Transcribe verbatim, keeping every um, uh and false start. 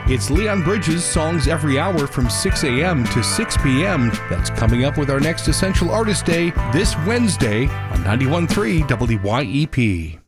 It's Leon Bridges' Songs Every Hour from six a.m. to six p.m. That's coming up with our next Essential Artist Day this Wednesday on ninety-one point three W Y E P.